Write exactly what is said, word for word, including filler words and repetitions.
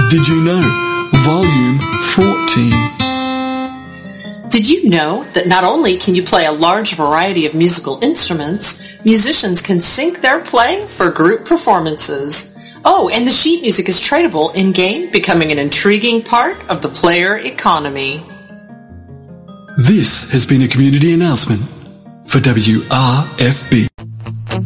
Did you know? Volume fourteen. Did you know that not only can you play a large variety of musical instruments, musicians can sync their playing for group performances? Oh, and the sheet music is tradable in-game, becoming an intriguing part of the player economy. This has been a community announcement for W R F B.